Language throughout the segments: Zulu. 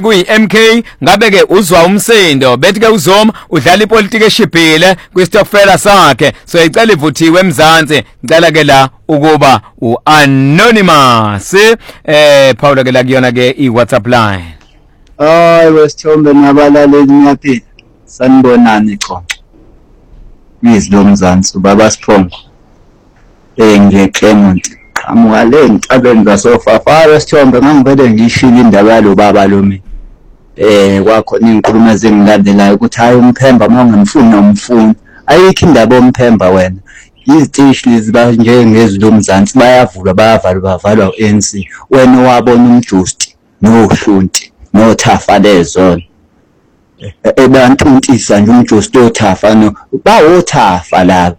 kuyi MK ngabe ke uzwa umsindo bethi ke uZoma udlala ipolitiki eshibhile kwistokfela sakhe so icela ivuthiwe eMzansi ngicela ke la ukuba uAnonymous Paulo ke la kuyona ke iWhatsApp line hayi wesithombe nabalaleli ngiyaphila sanibonani Xonxo izlo Mzansi ubaba Siphongo ngeClement qhamuka le ngicabeni zasofafa wesithombe ngangivele ngishila indaba yalo baba lo mina kwakhona inkulumo ezingilandelayo ukuthi hayi umphemba mawungemfuni umfuni ayikho indaba omphemba wena izitishi lezi banje ngezilo Mzansi bayavulwa bavalwa uANC wena wabona umjusti nohlunti nothafa lezona ebantuntisa nje umjusti othafa no bawothafa labo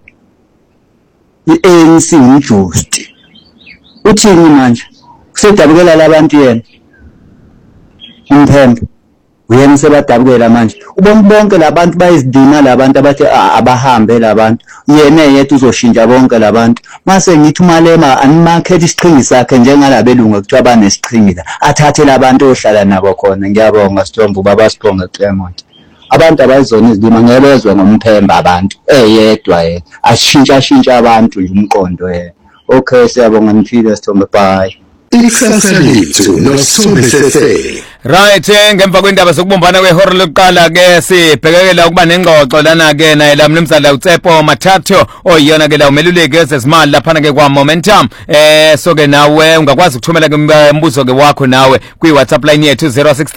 iANC umjusti uthini manje kusedabukela labantu yena umphemba uyena sebadabukela manje ubona bonke labantu bayizidina labantu abathi abahambe labantu yena yethu uzoshintsha bonke labantu mase ngithi umalema animakhethe isiqhingi sakhe njengalabelungu kuthiwa banesiqhingi la athathe labantu ohlala nabo khona ngiyabonga Sithombe ubaba Siphongo Clement abantu abayizona izilima ngebezwe ngomphemba abantu eyedwa yena ashintsha abantu nje umqondo yena okay siyabonga niphile Sithombe bye Ikusasa lethu noSombesese. Right ngemva kwendaba sokubumbana kwehora lokuqala ke sibhekekela ukuba nengxoxo lana ke naye la mnumzana uTsepo Mathatho oyiyona ke la umeluleki ezezimali lapha ke kwa Momentum so ke nawe ungakwazi ukuthumela ke umbuzo ke wakho nawe kwi WhatsApp line yethu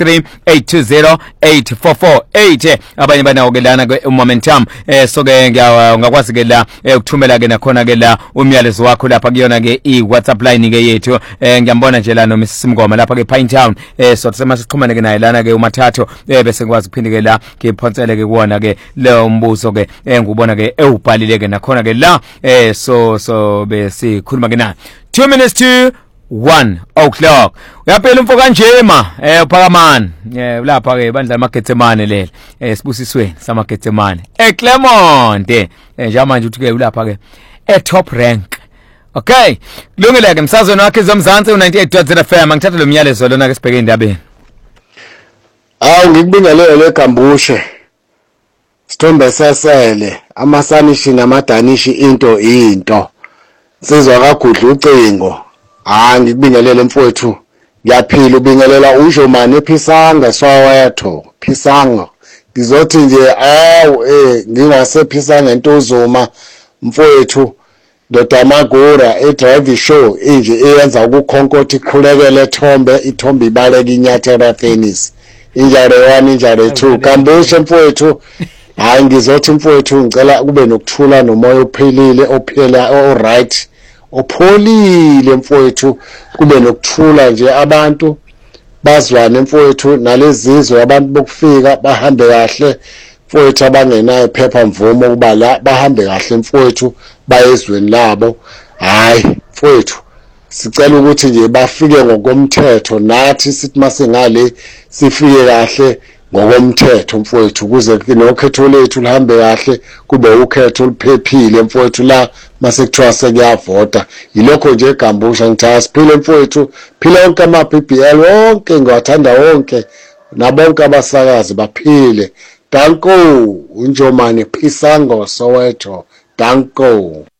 0638208448 abanye banawo ke lana ke Momentum so ke ungakwazi ke la ukuthumela ke nakhona ke la umyalezo wakho lapha kuyona ke i WhatsApp line ke yethu ngiyambona nje la no Mrs Mngoma lapha ke Pinetown so sixhumane ke naye lana ke uMathatho bese ngikwazi ukuphinde ke la ngiphonsele ke kuona ke lo mbuzo ke ngubona ke ewubhalile ke nakhona ke la so besikhuluma ke naye 2 minutes to 1 o'clock uyaphela umfo kanjema uphakamani lapha ke bandla amaGetsemane lele sibusisweni samaGetsemane eClermont njengamanje uthi ke ulapha ke top rank. Okay kulungile ke msazweni wakhe zomzansi u98.0 FM ngithatha lo myalezo lona ke sibheke indabeni ngikubingelele eGambushe Sithombe sesele amasanishi namadanishi into sizwa kaGudla ucingo ngikubingelele mfowethu ngiyaphila ubingelela uJomani ePhisanga Soweto Phisanga ngizothi nje ngingasephisanga entozuma mfowethu Dr Magura drive show inje eyenza ukukhonkotha ikhulekele ithombe ibaleka inyathela tennis injare 1 injare 2 Gambushe mfowethu ngizothi mfowethu ngicela kube nokuthula nomoya ophelile ophela alright opholile mfowethu kube nokuthula nje abantu bazwane mfowethu nalezizwe abantu bokufika bahambe kahle mfowethu abangenayo iphepha mvumo ukuba la bahambe kahle mfowethu bayezweni labo mfowethu sicela ukuthi nje bafike ngokomthetho nathi sithi masengale sifike kahle ngokomthetho mfowethu ukuze nokhetho lethu lihambe kahle kube ukhetho oluphephile mfowethu la masekuthiwa sekuyavota yilokho nje eGambusha ngithatha siphile mfowethu phila wonke ama-BBL wonke ngiwathanda wonke nabonke abasakazi baphile danko uNjomani Phisanga Soweto danko